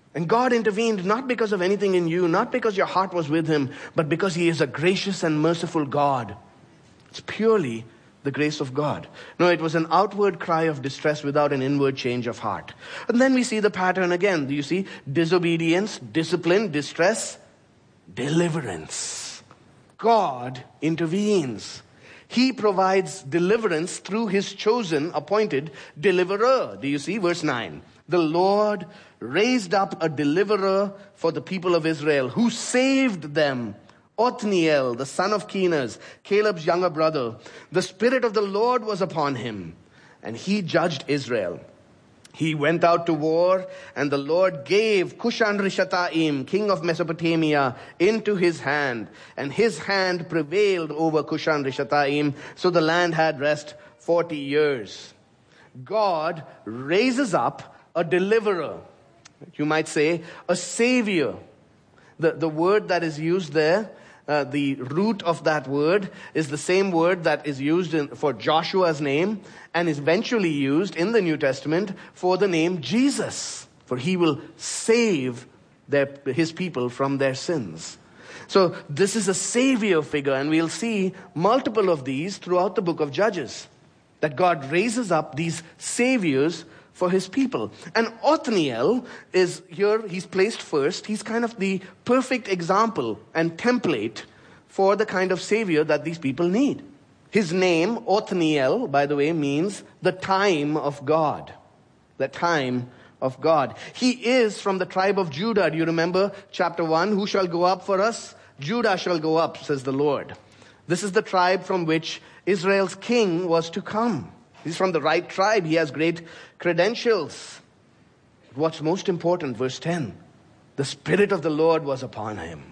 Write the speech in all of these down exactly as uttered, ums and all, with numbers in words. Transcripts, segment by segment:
And God intervened not because of anything in you, not because your heart was with him, but because he is a gracious and merciful God. It's purely the grace of God. No, it was an outward cry of distress without an inward change of heart. And then we see the pattern again. Do you see? Disobedience, discipline, distress, deliverance. God intervenes. He provides deliverance through his chosen, appointed deliverer. Do you see? Verse nine. The Lord raised up a deliverer for the people of Israel, who saved them. Othniel, the son of Kenaz, Caleb's younger brother. The Spirit of the Lord was upon him, and he judged Israel. He went out to war, and the Lord gave Cushan-Rishathaim, king of Mesopotamia, into his hand. And his hand prevailed over Cushan-Rishathaim, so the land had rest forty years. God raises up a deliverer. You might say a savior. The, the word that is used there, Uh, the root of that word is the same word that is used in, for Joshua's name, and is eventually used in the New Testament for the name Jesus. For he will save their, his people from their sins. So this is a savior figure, and we'll see multiple of these throughout the book of Judges. That God raises up these saviors for his people. And Othniel is here, he's placed first. He's kind of the perfect example and template for the kind of savior that these people need. His name, Othniel, by the way, means the time of God. The time of God. He is from the tribe of Judah. Do you remember chapter one? Who shall go up for us? Judah shall go up, says the Lord. This is the tribe from which Israel's king was to come. He's from the right tribe. He has great credentials. What's most important, verse ten, the Spirit of the Lord was upon him.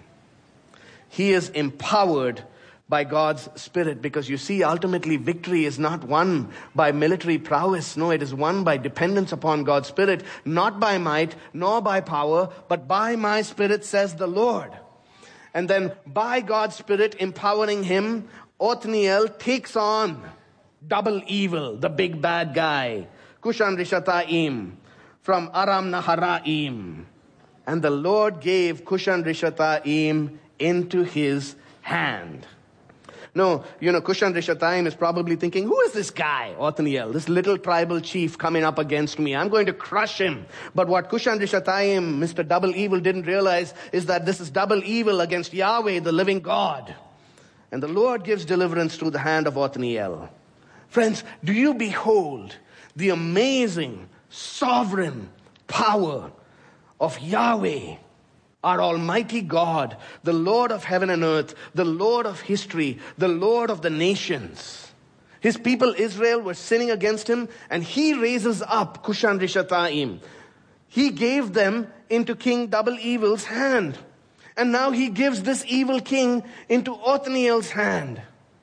He is empowered by God's Spirit, because you see, ultimately victory is not won by military prowess. No, it is won by dependence upon God's Spirit, not by might, nor by power, but by my Spirit, says the Lord. And then by God's Spirit empowering him, Othniel takes on double evil, the big bad guy, Cushan-Rishathaim, from Aram Naharaim. And the Lord gave Cushan-Rishathaim into his hand. No, you know, Cushan-Rishathaim is probably thinking, who is this guy, Othniel, this little tribal chief coming up against me? I'm going to crush him. But what Cushan-Rishathaim, Mister Double Evil, didn't realize is that this is double evil against Yahweh, the living God. And the Lord gives deliverance through the hand of Othniel. Friends, do you behold the amazing, sovereign power of Yahweh, our Almighty God, the Lord of heaven and earth, the Lord of history, the Lord of the nations? His people Israel were sinning against him, and he raises up Cushan-Rishathaim. He gave them into King Double Evil's hand. And now he gives this evil king into Othniel's hand.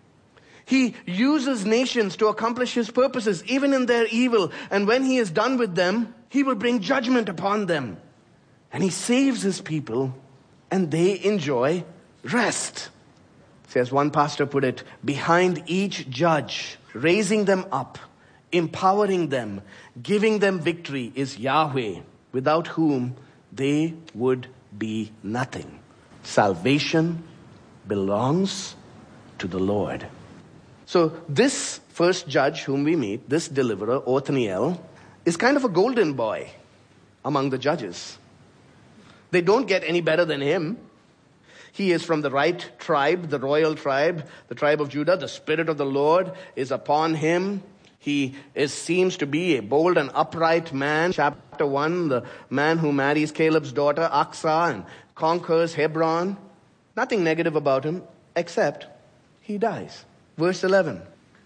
He uses nations to accomplish his purposes, even in their evil. And when he is done with them, he will bring judgment upon them. And he saves his people, and they enjoy rest. See, as one pastor put it, behind each judge, raising them up, empowering them, giving them victory is Yahweh, without whom they would be nothing. Salvation belongs to the Lord. So this first judge whom we meet, this deliverer, Othniel, is kind of a golden boy among the judges. They don't get any better than him. He is from the right tribe, the royal tribe, the tribe of Judah. The Spirit of the Lord is upon him. He is, seems to be a bold and upright man. Chapter one, the man who marries Caleb's daughter, Aksah, and conquers Hebron. Nothing negative about him, except he dies. Verse eleven.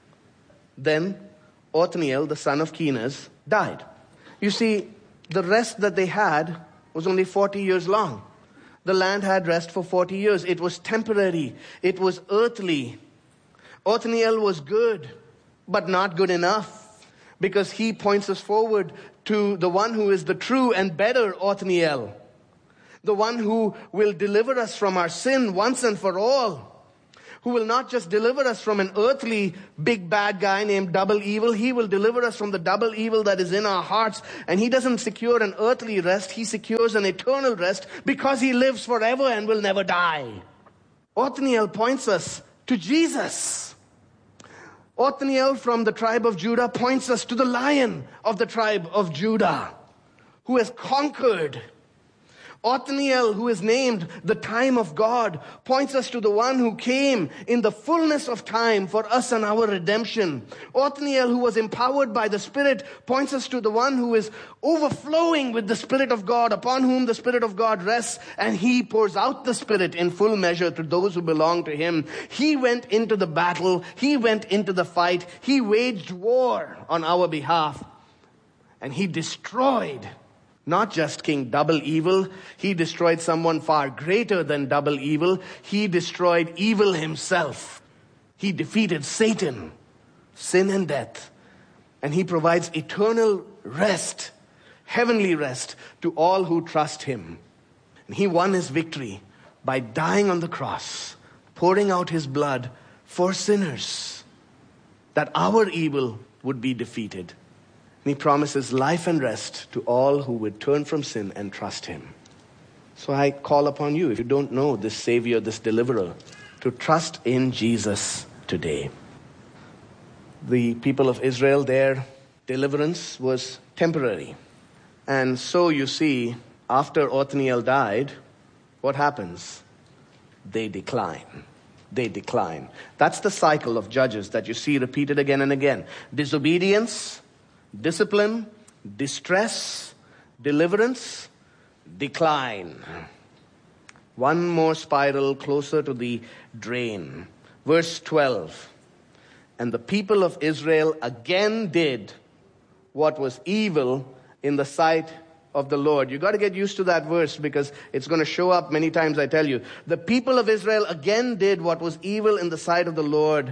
Then Othniel, the son of Kenaz, died. You see, the rest that they had was only forty years long. The land had rest for forty years. It was temporary. It was earthly. Othniel was good, but not good enough, because he points us forward to the one who is the true and better Othniel, the one who will deliver us from our sin once and for all. who will not just deliver us from an earthly big bad guy named double evil. He will deliver us from the double evil that is in our hearts. And he doesn't secure an earthly rest. He secures an eternal rest because he lives forever and will never die. Othniel points us to Jesus. Othniel from the tribe of Judah points us to the Lion of the tribe of Judah, who has conquered. Othniel, who is named the time of God, points us to the one who came in the fullness of time for us and our redemption. Othniel, who was empowered by the Spirit, points us to the one who is overflowing with the Spirit of God, upon whom the Spirit of God rests, and he pours out the Spirit in full measure to those who belong to him. He went into the battle. He went into the fight. He waged war on our behalf. And he destroyed not just King Double Evil. He destroyed someone far greater than Double Evil. He destroyed evil himself. He defeated Satan, sin and death. And he provides eternal rest, heavenly rest to all who trust him. And he won his victory by dying on the cross, pouring out his blood for sinners, that our evil would be defeated. And he promises life and rest to all who would turn from sin and trust him. So I call upon you, if you don't know this Savior, this Deliverer, to trust in Jesus today. The people of Israel, their deliverance was temporary. And so you see, after Othniel died, what happens? They decline. They decline. That's the cycle of Judges that you see repeated again and again. Disobedience, discipline, distress, deliverance, decline. One more spiral closer to the drain. Verse twelve. And the people of Israel again did what was evil in the sight of the Lord. You got to get used to that verse because it's going to show up many times, I tell you. The people of Israel again did what was evil in the sight of the Lord.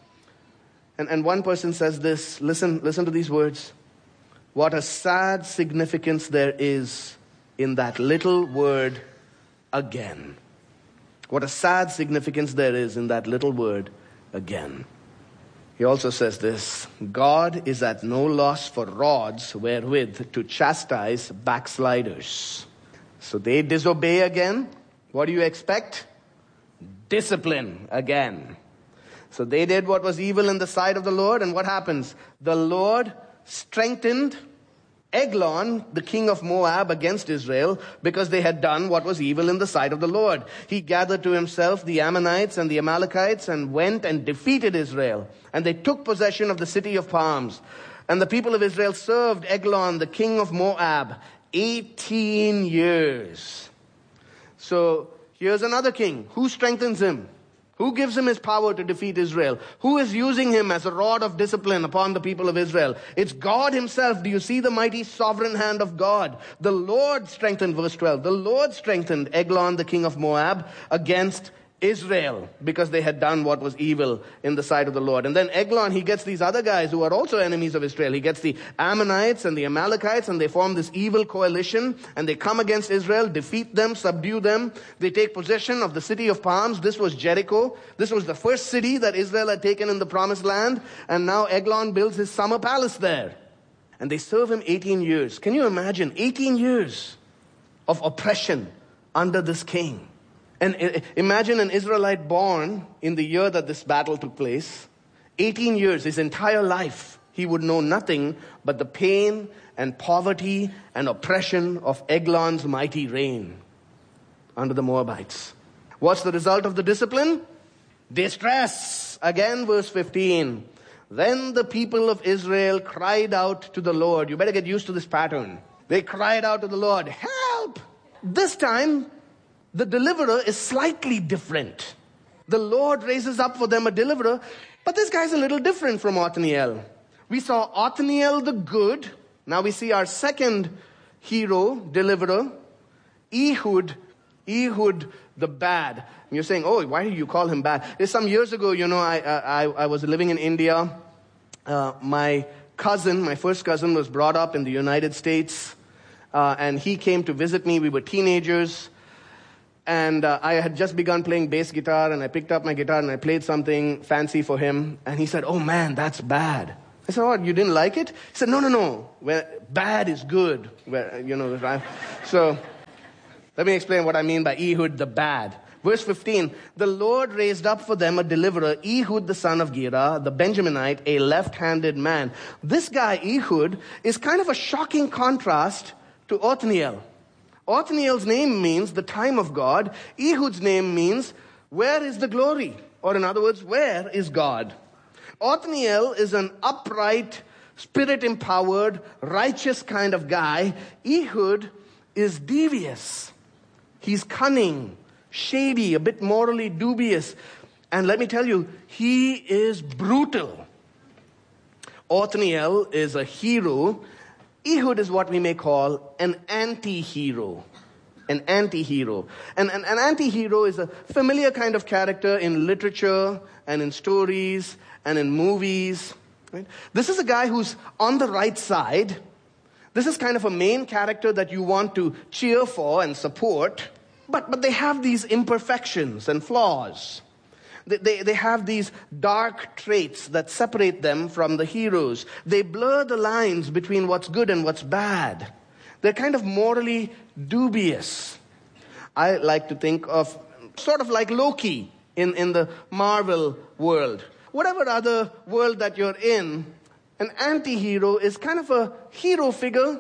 And, and one person says this, listen, listen to these words. What a sad significance there is in that little word, again. What a sad significance there is in that little word, again. He also says this, God is at no loss for rods wherewith to chastise backsliders. So they disobey again. What do you expect? Discipline again. So they did what was evil in the sight of the Lord, and what happens? The Lord strengthened Eglon, the king of Moab, against Israel because they had done what was evil in the sight of the Lord. He gathered to himself the Ammonites and the Amalekites and went and defeated Israel. And they took possession of the city of palms. And the people of Israel served Eglon, the king of Moab, eighteen years. So here's another king. Who strengthens him? Who gives him his power to defeat Israel? Who is using him as a rod of discipline upon the people of Israel? It's God himself. Do you see the mighty sovereign hand of God? The Lord strengthened, verse twelve, the Lord strengthened Eglon, the king of Moab, against Israel because they had done what was evil in the sight of the Lord. And then Eglon, he gets these other guys who are also enemies of Israel. He gets the Ammonites and the Amalekites, and they form this evil coalition, and they come against Israel, defeat them, subdue them. They take possession of the city of palms. This was Jericho. This was the first city that Israel had taken in the promised land. And now Eglon builds his summer palace there. And they serve him eighteen years. Can you imagine? eighteen years of oppression under this king. And imagine an Israelite born in the year that this battle took place. eighteen years, his entire life, he would know nothing but the pain and poverty and oppression of Eglon's mighty reign under the Moabites. What's the result of the discipline? Distress. Again, verse fifteen. Then the people of Israel cried out to the Lord. You better get used to this pattern. They cried out to the Lord, help! This time, the deliverer is slightly different. The Lord raises up for them a deliverer, but this guy's a little different from Othniel. We saw Othniel the good. Now we see our second hero, deliverer, Ehud, Ehud the bad. And you're saying, oh, why do you call him bad? Some years ago, you know, I I, I was living in India. Uh, my cousin, my first cousin, was brought up in the United States, uh, and he came to visit me. We were teenagers. And uh, I had just begun playing bass guitar, and I picked up my guitar and I played something fancy for him. And he said, "Oh man, that's bad." I said, "What, you didn't like it?" He said, "No, no, no. Where bad is good." Where, you know, right? So let me explain what I mean by Ehud the bad. Verse fifteen, the Lord raised up for them a deliverer, Ehud the son of Gera, the Benjaminite, a left-handed man. This guy, Ehud, is kind of a shocking contrast to Othniel. Othniel's name means the time of God. Ehud's name means, where is the glory? Or in other words, where is God? Othniel is an upright, spirit-empowered, righteous kind of guy. Ehud is devious. He's cunning, shady, a bit morally dubious. And let me tell you, he is brutal. Othniel is a hero. Ehud is what we may call an anti-hero. An anti-hero. And an, an anti-hero is a familiar kind of character in literature and in stories and in movies. Right? This is a guy who's on the right side. This is kind of a main character that you want to cheer for and support. But, but they have these imperfections and flaws. They, they, they have these dark traits that separate them from the heroes. They blur the lines between what's good and what's bad. They're kind of morally dubious. I like to think of sort of like Loki in, in the Marvel world. Whatever other world that you're in, an anti-hero is kind of a hero figure,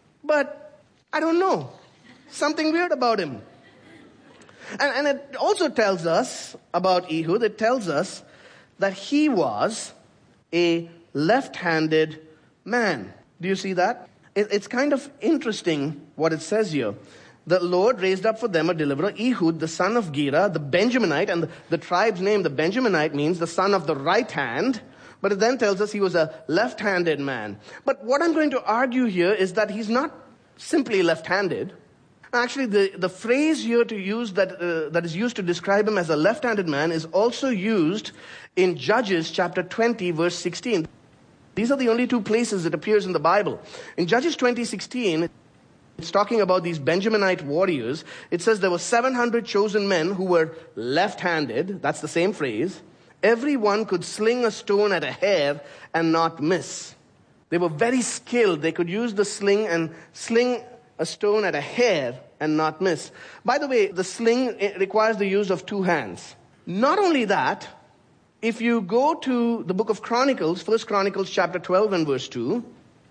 but I don't know. Something weird about him. And, and it also tells us about Ehud, it tells us that he was a left-handed man. Do you see that? It, it's kind of interesting what it says here. The Lord raised up for them a deliverer, Ehud, the son of Gera, the Benjaminite, and the, the tribe's name, the Benjaminite, means the son of the right hand. But it then tells us he was a left-handed man. But what I'm going to argue here is that he's not simply left-handed. Actually, the, the phrase here to use that uh, that is used to describe him as a left-handed man is also used in Judges chapter twenty, verse sixteen. These are the only two places it appears in the Bible. In Judges twenty sixteen, it's talking about these Benjaminite warriors. It says there were seven hundred chosen men who were left-handed. That's the same phrase. Everyone could sling a stone at a hair and not miss. They were very skilled. They could use the sling and sling a stone at a hair and not miss. By the way, the sling requires the use of two hands. Not only that, if you go to the book of Chronicles, First Chronicles chapter twelve and verse two,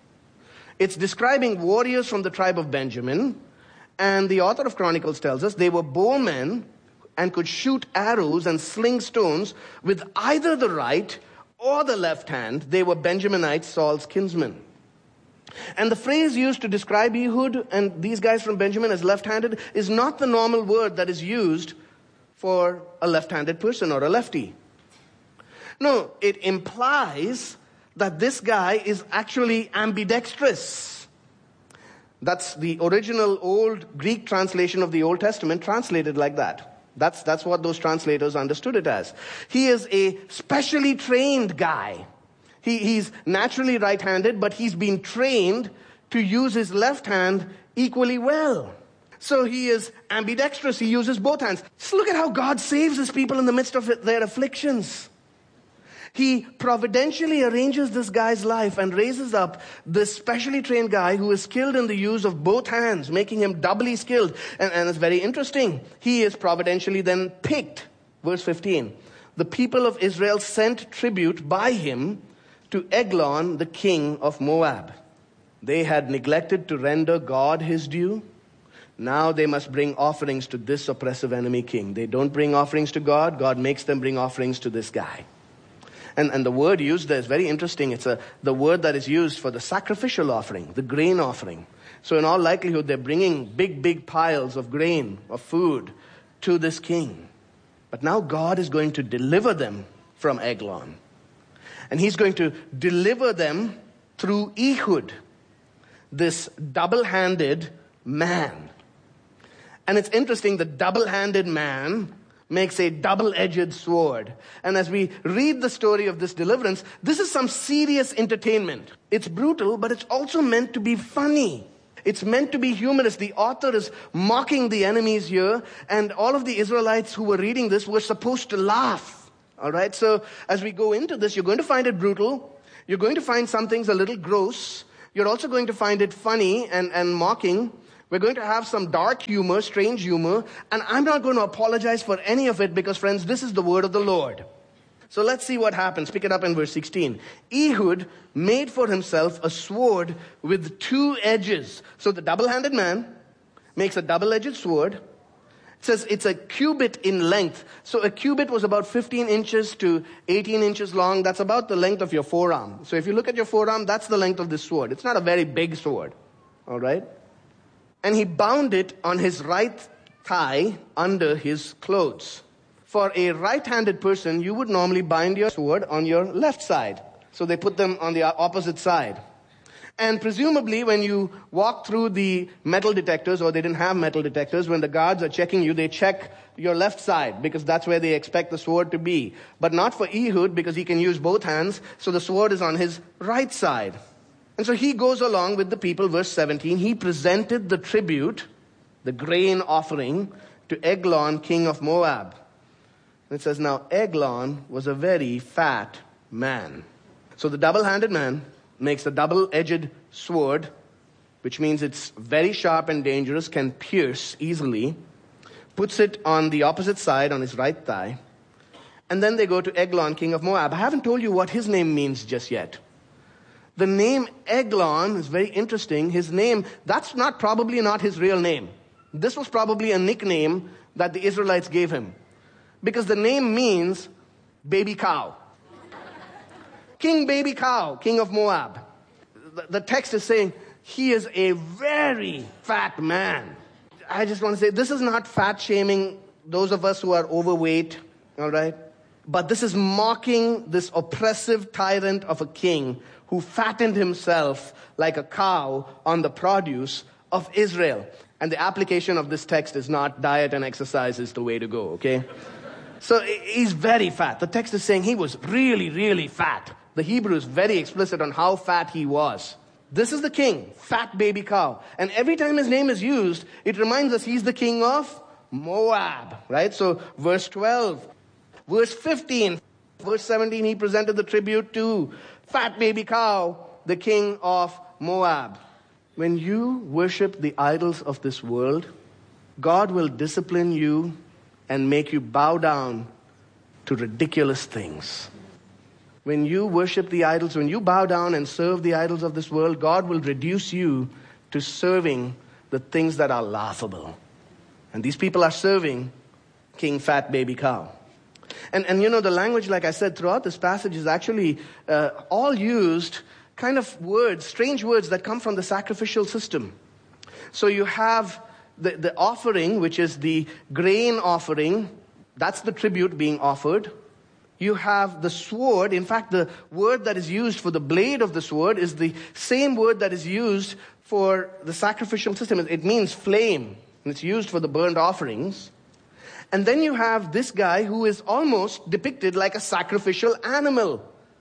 it's describing warriors from the tribe of Benjamin, and the author of Chronicles tells us they were bowmen and could shoot arrows and sling stones with either the right or the left hand. They were Benjaminites, Saul's kinsmen. And the phrase used to describe Ehud and these guys from Benjamin as left-handed is not the normal word that is used for a left-handed person or a lefty. No, it implies that this guy is actually ambidextrous. That's the original old Greek translation of the Old Testament translated like that. That's, that's what those translators understood it as. He is a specially trained guy. He, he's naturally right-handed, but he's been trained to use his left hand equally well. So he is ambidextrous. He uses both hands. Just look at how God saves his people in the midst of their afflictions. He providentially arranges this guy's life and raises up this specially trained guy who is skilled in the use of both hands, making him doubly skilled. And, and it's very interesting. He is providentially then picked. Verse fifteen. The people of Israel sent tribute by him to Eglon, the king of Moab. They had neglected to render God his due. Now they must bring offerings to this oppressive enemy king. They don't bring offerings to God. God makes them bring offerings to this guy. And, and the word used there is very interesting. It's a, the word that is used for the sacrificial offering, the grain offering. So in all likelihood, they're bringing big, big piles of grain, of food, to this king. But now God is going to deliver them from Eglon. And he's going to deliver them through Ehud, this double-handed man. And it's interesting, the double-handed man makes a double-edged sword. And as we read the story of this deliverance, this is some serious entertainment. It's brutal, but it's also meant to be funny. It's meant to be humorous. The author is mocking the enemies here, and all of the Israelites who were reading this were supposed to laugh. All right, so as we go into this, you're going to find it brutal. You're going to find some things a little gross. You're also going to find it funny and, and mocking. We're going to have some dark humor, strange humor, and I'm not going to apologize for any of it because, friends, this is the word of the Lord. So let's see what happens. Pick it up in verse sixteen. Ehud made for himself a sword with two edges. So the double-handed man makes a double-edged sword. It says it's a cubit in length. So a cubit was about fifteen inches to eighteen inches long. That's about the length of your forearm. So if you look at your forearm, that's the length of this sword. It's not a very big sword. All right? And he bound it on his right thigh under his clothes. For a right-handed person, you would normally bind your sword on your left side. So they put them on the opposite side. And presumably when you walk through the metal detectors, or they didn't have metal detectors, when the guards are checking you, they check your left side because that's where they expect the sword to be. But not for Ehud because he can use both hands, so the sword is on his right side. And so he goes along with the people, verse seventeen. He presented the tribute, the grain offering, to Eglon, king of Moab. It says, now Eglon was a very fat man. So the double-handed man makes a double-edged sword, which means it's very sharp and dangerous, can pierce easily, puts it on the opposite side, on his right thigh, and then they go to Eglon, king of Moab. I haven't told you what his name means just yet. The name Eglon is very interesting. His name, that's not probably not his real name. This was probably a nickname that the Israelites gave him. Because the name means baby cow. King baby cow, king of Moab. The, the text is saying he is a very fat man. I just want to say this is not fat shaming those of us who are overweight, all right? But this is mocking this oppressive tyrant of a king who fattened himself like a cow on the produce of Israel. And the application of this text is not diet and exercise is the way to go, okay? So he's very fat. The text is saying he was really, really fat. The Hebrew is very explicit on how fat he was. This is the king, fat baby cow. And every time his name is used, it reminds us he's the king of Moab, right? So verse twelve, verse fifteen, verse seventeen, he presented the tribute to fat baby cow, the king of Moab. When you worship the idols of this world, God will discipline you and make you bow down to ridiculous things. When you worship the idols, when you bow down and serve the idols of this world, God will reduce you to serving the things that are laughable. And these people are serving King Fat Baby Cow. And, and you know, the language, like I said, throughout this passage is actually uh, all used kind of words, strange words that come from the sacrificial system. So you have The, the offering, which is the grain offering, that's the tribute being offered. You have the sword. In fact, the word that is used for the blade of the sword is the same word that is used for the sacrificial system. It means flame, and it's used for the burnt offerings. And then you have this guy who is almost depicted like a sacrificial animal.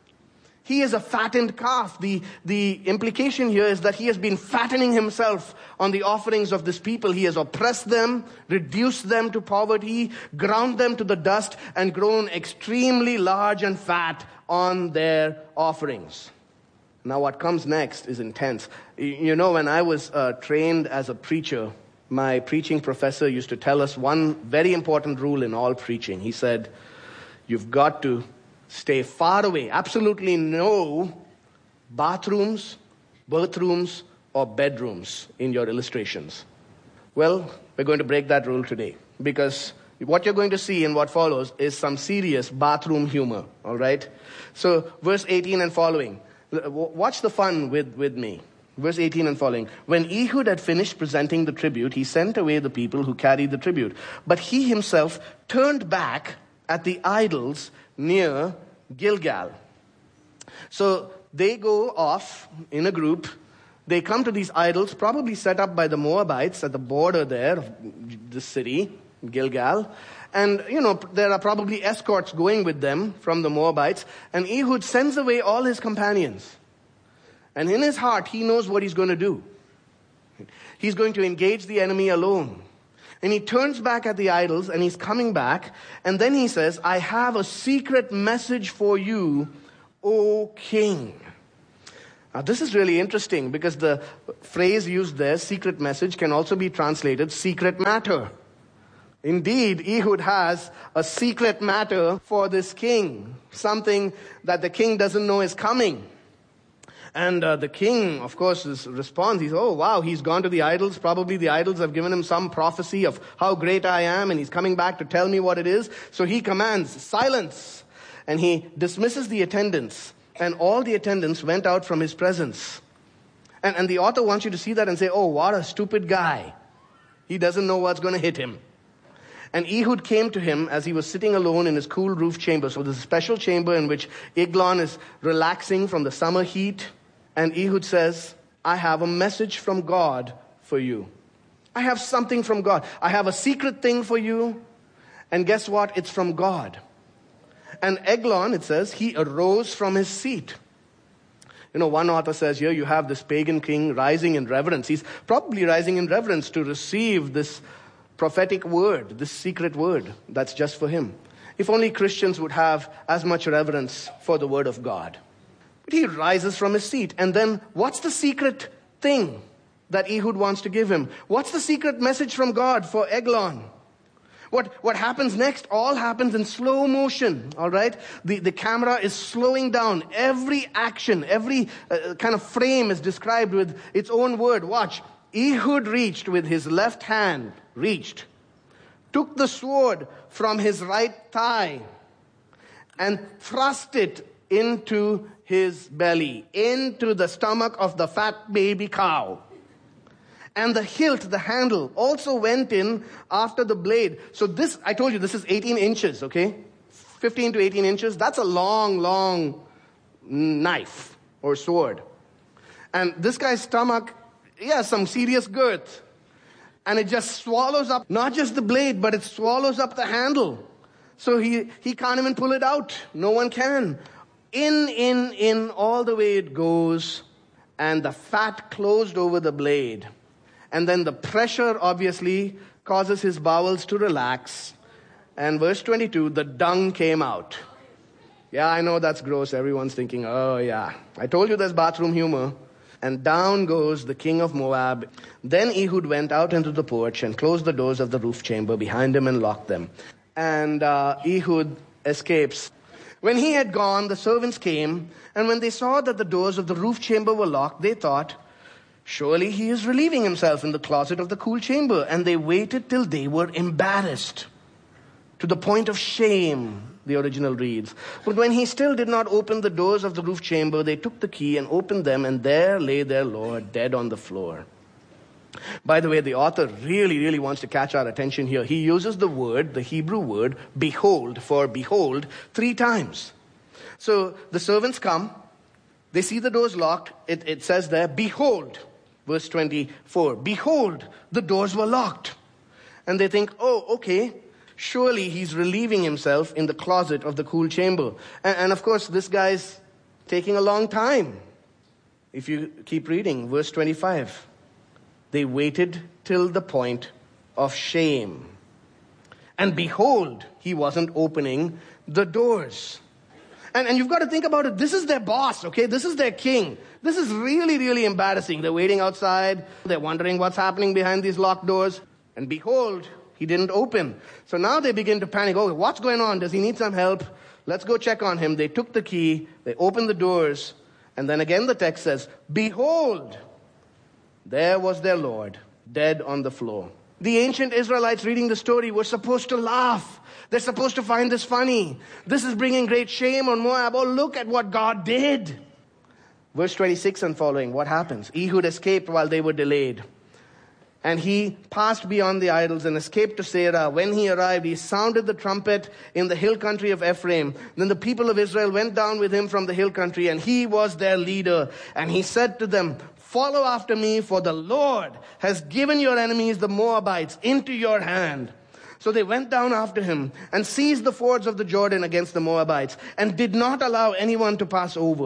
He is a fattened calf. The, the implication here is that he has been fattening himself on the offerings of this people. He has oppressed them, reduced them to poverty, ground them to the dust, and grown extremely large and fat on their offerings. Now what comes next is intense. You know, when I was uh, trained as a preacher, my preaching professor used to tell us one very important rule in all preaching. He said, you've got to stay far away. Absolutely no bathrooms, birthrooms, or bedrooms in your illustrations. Well, we're going to break that rule today because what you're going to see in what follows is some serious bathroom humor, all right? So verse eighteen and following. Watch the fun with, with me. Verse eighteen and following. When Ehud had finished presenting the tribute, he sent away the people who carried the tribute. But he himself turned back at the idols near Gilgal. So they go off in a group. They come to these idols, probably set up by the Moabites at the border there of the city, Gilgal. And, you know, there are probably escorts going with them from the Moabites. And Ehud sends away all his companions. And in his heart, he knows what he's going to do. He's going to engage the enemy alone. And he turns back at the idols, and he's coming back. And then he says, I have a secret message for you, O king. Now, this is really interesting because the phrase used there, secret message, can also be translated secret matter. Indeed, Ehud has a secret matter for this king, something that the king doesn't know is coming. And uh, the king, of course, is, responds. He's, oh, wow, he's gone to the idols. Probably the idols have given him some prophecy of how great I am, and he's coming back to tell me what it is. So he commands, silence. And he dismisses the attendants. And all the attendants went out from his presence. And, and the author wants you to see that and say, oh, what a stupid guy. He doesn't know what's going to hit him. And Ehud came to him as he was sitting alone in his cool roof chamber. So there's a special chamber in which Eglon is relaxing from the summer heat. And Ehud says, I have a message from God for you. I have something from God. I have a secret thing for you. And guess what? It's from God. And Eglon, it says, he arose from his seat. You know, one author says here you have this pagan king rising in reverence. He's probably rising in reverence to receive this prophetic word, this secret word that's just for him. If only Christians would have as much reverence for the word of God. But he rises from his seat. And then what's the secret thing that Ehud wants to give him? What's the secret message from God for Eglon? What, what happens next all happens in slow motion, all right? The, the camera is slowing down. Every action, every uh, kind of frame is described with its own word. Watch. Ehud reached with his left hand, reached, took the sword from his right thigh and thrust it into his belly, into the stomach of the fat baby cow. And the hilt, the handle, also went in after the blade. So this, I told you, this is eighteen inches, okay? fifteen to eighteen inches. That's a long, long knife or sword. And this guy's stomach, yeah, some serious girth. And it just swallows up, not just the blade, but it swallows up the handle. So he, he can't even pull it out. No one can. In, in, in, all the way it goes. And the fat closed over the blade. And then the pressure, obviously, causes his bowels to relax. And verse twenty-two, the dung came out. Yeah, I know that's gross. Everyone's thinking, oh yeah. I told you there's bathroom humor. And down goes the king of Moab. Then Ehud went out into the porch and closed the doors of the roof chamber behind him and locked them. And uh, Ehud escapes. When he had gone, the servants came. And when they saw that the doors of the roof chamber were locked, they thought, surely he is relieving himself in the closet of the cool chamber. And they waited till they were embarrassed, to the point of shame, the original reads. But when he still did not open the doors of the roof chamber, they took the key and opened them, and there lay their Lord dead on the floor. By the way, the author really, really wants to catch our attention here. He uses the word, the Hebrew word, behold, for behold, three times. So the servants come, they see the doors locked. It, it says there, behold. Verse twenty-four, behold, the doors were locked. And they think, oh, okay, surely he's relieving himself in the closet of the cool chamber. And, and of course, this guy's taking a long time. If you keep reading, verse twenty-five, they waited till the point of shame. And behold, he wasn't opening the doors. And, and you've got to think about it. This is their boss, okay? This is their king. This is really, really embarrassing. They're waiting outside. They're wondering what's happening behind these locked doors. And behold, he didn't open. So now they begin to panic. Oh, what's going on? Does he need some help? Let's go check on him. They took the key. They opened the doors. And then again the text says, behold, there was their Lord, dead on the floor. The ancient Israelites reading the story were supposed to laugh. They're supposed to find this funny. This is bringing great shame on Moab. Oh, look at what God did. Verse twenty-six and following, what happens? Ehud escaped while they were delayed. And he passed beyond the idols and escaped to Seirah. When he arrived, he sounded the trumpet in the hill country of Ephraim. Then the people of Israel went down with him from the hill country, and he was their leader. And he said to them, follow after me, for the Lord has given your enemies, the Moabites, into your hand. So they went down after him and seized the fords of the Jordan against the Moabites and did not allow anyone to pass over.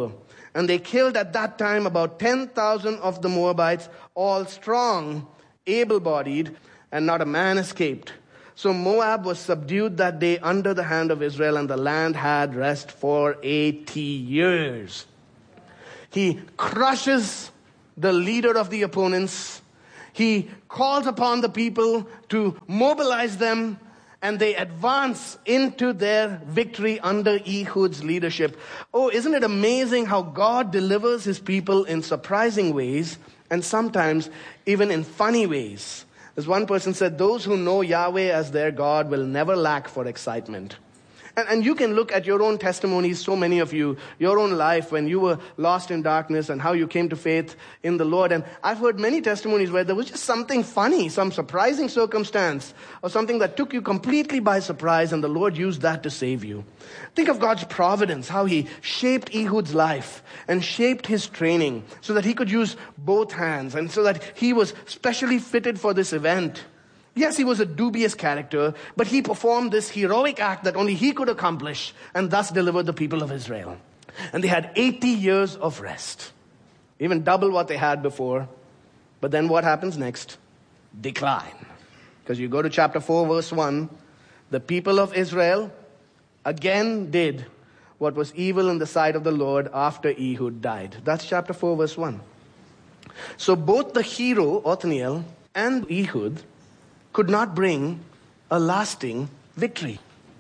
And they killed at that time about ten thousand of the Moabites, all strong, able-bodied, and not a man escaped. So Moab was subdued that day under the hand of Israel, and the land had rest for eighty years. He crushes the leader of the opponents. He calls upon the people to mobilize them, and they advance into their victory under Ehud's leadership. Oh, isn't it amazing how God delivers his people in surprising ways, and sometimes even in funny ways? As one person said, those who know Yahweh as their God will never lack for excitement. And, and you can look at your own testimonies, so many of you, your own life when you were lost in darkness and how you came to faith in the Lord. And I've heard many testimonies where there was just something funny, some surprising circumstance, or something that took you completely by surprise, and the Lord used that to save you. Think of God's providence, how he shaped Ehud's life and shaped his training so that he could use both hands and so that he was specially fitted for this event. Yes, he was a dubious character, but he performed this heroic act that only he could accomplish, and thus delivered the people of Israel. And they had eighty years of rest, even double what they had before. But then what happens next? Decline. Because you go to chapter four, verse one, the people of Israel again did what was evil in the sight of the Lord after Ehud died. That's chapter four, verse one. So both the hero, Othniel, and Ehud could not bring a lasting victory.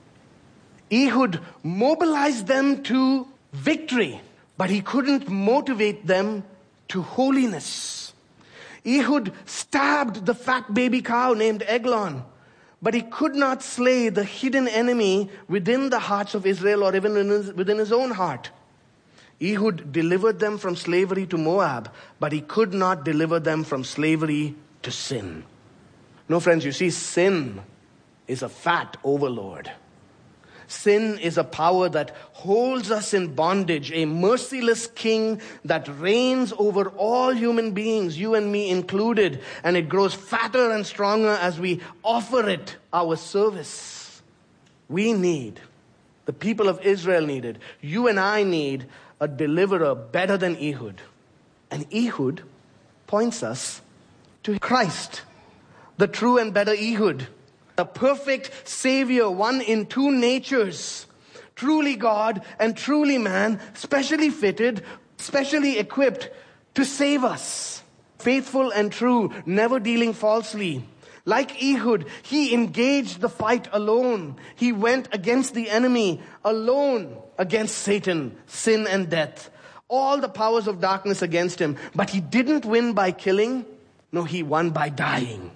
Ehud mobilized them to victory, but he couldn't motivate them to holiness. Ehud stabbed the fat baby cow named Eglon, but he could not slay the hidden enemy within the hearts of Israel or even within his own heart. Ehud delivered them from slavery to Moab, but he could not deliver them from slavery to sin. No, friends, you see, sin is a fat overlord. Sin is a power that holds us in bondage, a merciless king that reigns over all human beings, you and me included, and it grows fatter and stronger as we offer it our service. We need, the people of Israel needed, you and I need a deliverer better than Ehud. And Ehud points us to Christ, the true and better Ehud, a perfect Savior, one in two natures, truly God and truly man, specially fitted, specially equipped to save us. Faithful and true, never dealing falsely. Like Ehud, he engaged the fight alone. He went against the enemy alone, against Satan, sin and death. All the powers of darkness against him. But he didn't win by killing. No, he won by dying.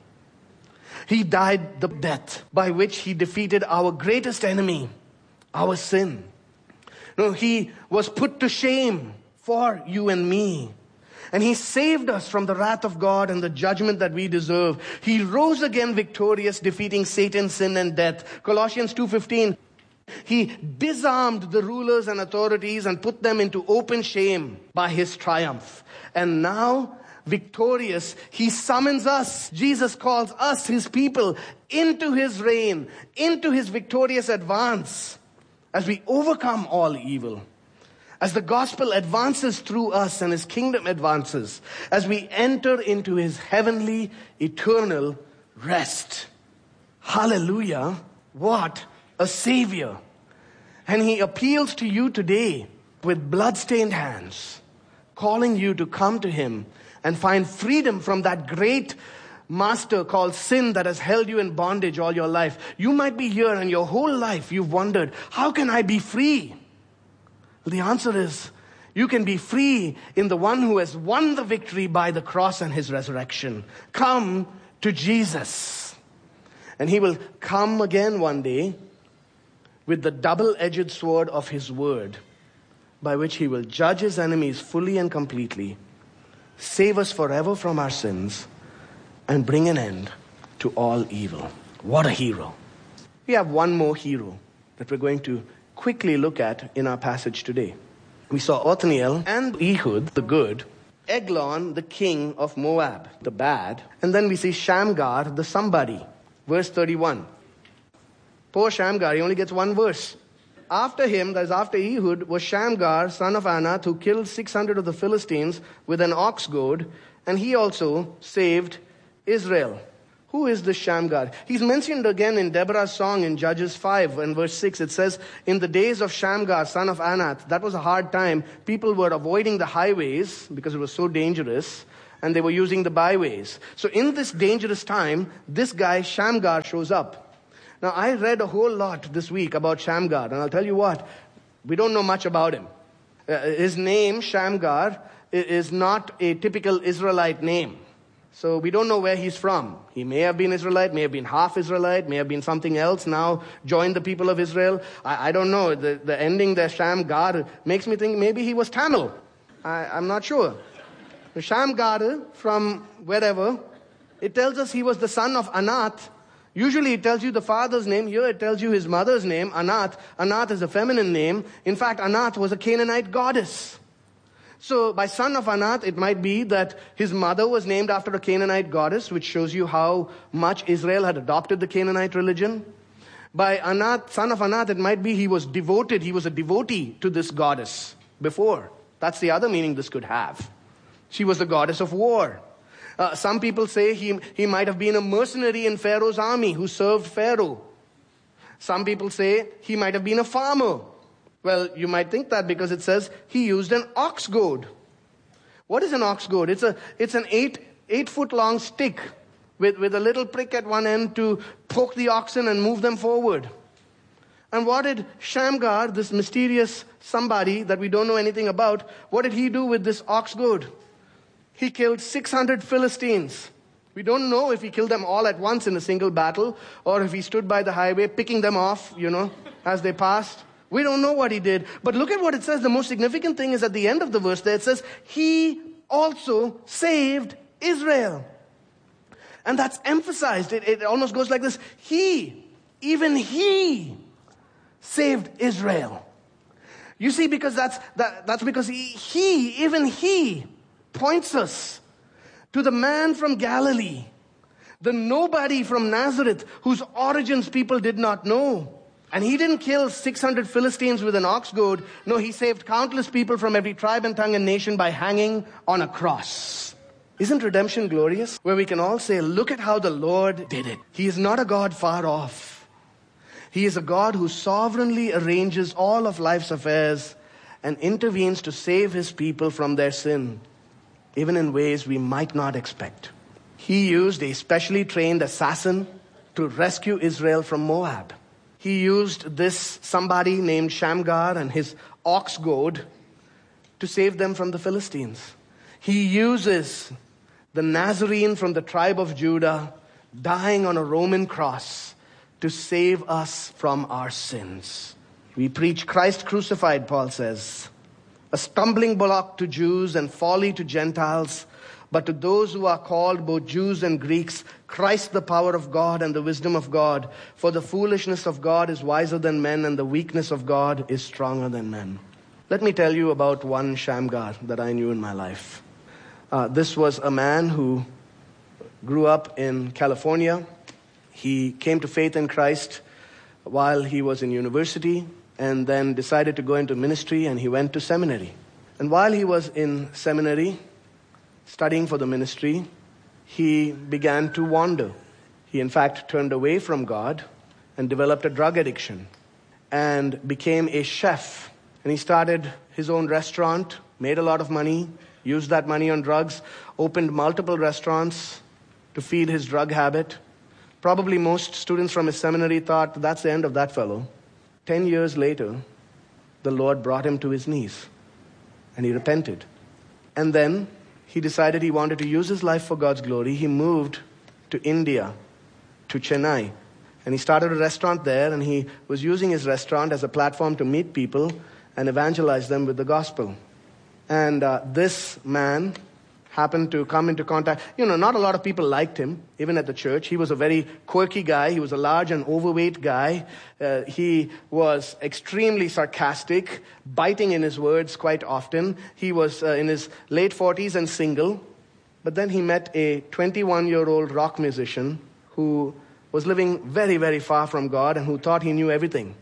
He died the death by which he defeated our greatest enemy, our sin. No, he was put to shame for you and me. And he saved us from the wrath of God and the judgment that we deserve. He rose again victorious, defeating Satan, sin, and death. Colossians two fifteen. He disarmed the rulers and authorities and put them into open shame by his triumph. And now, victorious, he summons us. Jesus calls us, his people, into his reign, into his victorious advance as we overcome all evil. As the gospel advances through us and his kingdom advances, as we enter into his heavenly, eternal rest. Hallelujah. What a Savior. And he appeals to you today with bloodstained hands, calling you to come to him and find freedom from that great master called sin that has held you in bondage all your life. You might be here and your whole life you've wondered, how can I be free? Well, the answer is, you can be free in the one who has won the victory by the cross and his resurrection. Come to Jesus. And he will come again one day with the double-edged sword of his word, by which he will judge his enemies fully and completely, save us forever from our sins, and bring an end to all evil. What a hero. We have one more hero that we're going to quickly look at in our passage today. We saw Othniel and Ehud, the good, Eglon, the king of Moab, the bad, and then we see Shamgar, the somebody. Verse thirty-one. Poor Shamgar, he only gets one verse. after him, that is after Ehud, was Shamgar, son of Anath, who killed six hundred of the Philistines with an ox goad, and he also saved Israel. Who is this Shamgar? He's mentioned again in Deborah's song in Judges five and verse six. It says, in the days of Shamgar, son of Anath, that was a hard time. People were avoiding the highways because it was so dangerous, and they were using the byways. So in this dangerous time, this guy Shamgar shows up. Now I read a whole lot this week about Shamgar, and I'll tell you what, we don't know much about him. Uh, his name, Shamgar, is not a typical Israelite name. So we don't know where he's from. He may have been Israelite, may have been half Israelite, may have been something else, now joined the people of Israel. I, I don't know. The, the ending there, Shamgar, makes me think maybe he was Tamil. I, I'm not sure. The Shamgar, from wherever, it tells us he was the son of Anath. Usually it tells you the father's name. Here it tells you his mother's name, Anath. Anath is a feminine name. In fact, Anath was a Canaanite goddess. So by son of Anath, it might be that his mother was named after a Canaanite goddess, which shows you how much Israel had adopted the Canaanite religion. By Anath, son of Anath, it might be he was devoted, he was a devotee to this goddess before. That's the other meaning this could have. She was the goddess of war. Uh, some people say he, he might have been a mercenary in Pharaoh's army who served Pharaoh. Some people say he might have been a farmer. Well, you might think that because it says he used an ox goad. What is an ox goad? It's a it's an eight eight foot long stick with, with a little prick at one end to poke the oxen and move them forward. And what did Shamgar, this mysterious somebody that we don't know anything about, what did he do with this ox goad? He killed six hundred Philistines. We don't know if he killed them all at once in a single battle, or if he stood by the highway picking them off, you know, as they passed. We don't know what he did. But look at what it says. The most significant thing is at the end of the verse there. It says, he also saved Israel. And that's emphasized. It, it almost goes like this. He, even he, saved Israel. You see, because that's, that, that's because he, he, even he, points us to the man from Galilee, the nobody from Nazareth, whose origins people did not know. And he didn't kill six hundred Philistines with an ox goad. No, he saved countless people from every tribe and tongue and nation by hanging on a cross. Isn't redemption glorious? Where we can all say, look at how the Lord did it. He is not a God far off. He is a God who sovereignly arranges all of life's affairs and intervenes to save his people from their sin, even in ways we might not expect. He used a specially trained assassin to rescue Israel from Moab. He used this somebody named Shamgar and his ox goad to save them from the Philistines. He uses the Nazarene from the tribe of Judah dying on a Roman cross to save us from our sins. We preach Christ crucified, Paul says, a stumbling block to Jews and folly to Gentiles, but to those who are called, both Jews and Greeks, Christ the power of God and the wisdom of God. For the foolishness of God is wiser than men, and the weakness of God is stronger than men. Let me tell you about one Shamgar that I knew in my life. Uh, this was a man who grew up in California. He came to faith in Christ while he was in university, and then decided to go into ministry, and he went to seminary. And while he was in seminary, studying for the ministry, he began to wander. He in fact turned away from God and developed a drug addiction and became a chef. And he started his own restaurant, made a lot of money, used that money on drugs, opened multiple restaurants to feed his drug habit. Probably most students from his seminary thought, that's the end of that fellow. Ten years later, the Lord brought him to his knees and he repented. And then he decided he wanted to use his life for God's glory. He moved to India, to Chennai. And he started a restaurant there, and he was using his restaurant as a platform to meet people and evangelize them with the gospel. And uh, this man happened to come into contact. You know, not a lot of people liked him, even at the church. He was a very quirky guy. He was a large and overweight guy. Uh, he was extremely sarcastic, biting in his words quite often. He was uh, in his late forties and single. But then he met a twenty-one-year-old rock musician who was living very, very far from God and who thought he knew everything.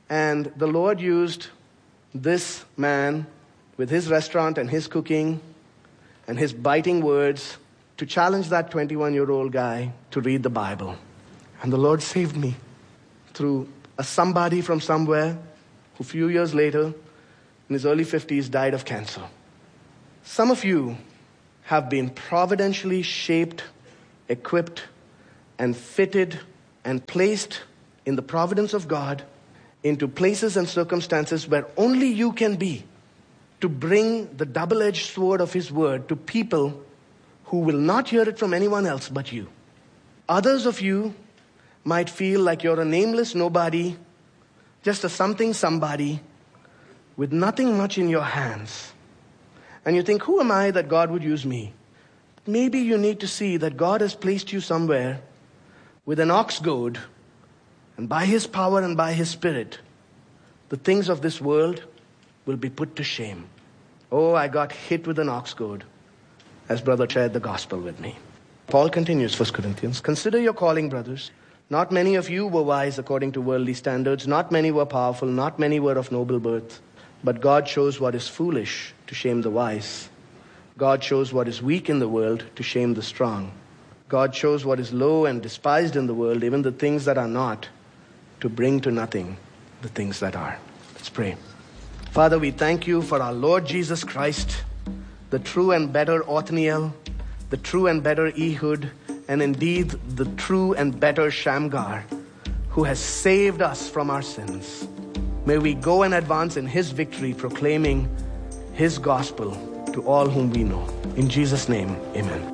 And the Lord used this man with his restaurant and his cooking and his biting words to challenge that twenty-one-year-old guy to read the Bible. And the Lord saved me through a somebody from somewhere who a few years later, in his early fifties, died of cancer. Some of you have been providentially shaped, equipped, and fitted and placed in the providence of God into places and circumstances where only you can be, to bring the double-edged sword of His word to people who will not hear it from anyone else but you. Others of you might feel like you're a nameless nobody, just a something somebody, with nothing much in your hands. And you think, who am I that God would use me? Maybe you need to see that God has placed you somewhere with an ox goad, and by His power and by His Spirit, the things of this world will be put to shame. Oh, I got hit with an ox goad as brother shared the gospel with me. Paul continues, First Corinthians, consider your calling, brothers. Not many of you were wise according to worldly standards. Not many were powerful. Not many were of noble birth. But God chose what is foolish to shame the wise. God chose what is weak in the world to shame the strong. God chose what is low and despised in the world, even the things that are not, to bring to nothing the things that are. Let's pray. Father, we thank you for our Lord Jesus Christ, the true and better Othniel, the true and better Ehud, and indeed the true and better Shamgar, who has saved us from our sins. May we go and advance in His victory, proclaiming His gospel to all whom we know. In Jesus' name, amen.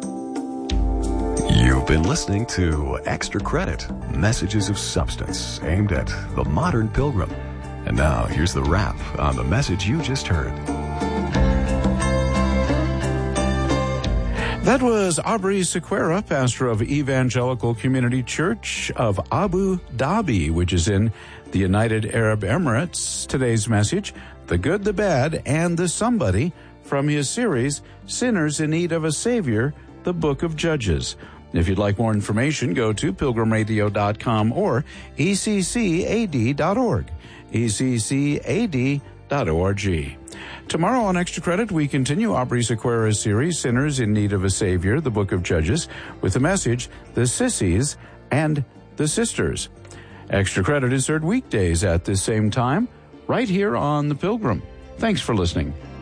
You've been listening to Extra Credit, messages of substance aimed at the modern pilgrim. And now here's the wrap on the message you just heard. That was Aubrey Sequeira, pastor of Evangelical Community Church of Abu Dhabi, which is in the United Arab Emirates. Today's message, the good, the bad, and the somebody, from his series, Sinners in Need of a Savior, the Book of Judges. If you'd like more information, go to pilgrim radio dot com or E C C A D dot org, E C C A D dot org. Tomorrow on Extra Credit, we continue Aubrey Sequeira's series, Sinners in Need of a Savior, the Book of Judges, with the message, The Sissies and the Sisters. Extra Credit is heard weekdays at this same time, right here on The Pilgrim. Thanks for listening.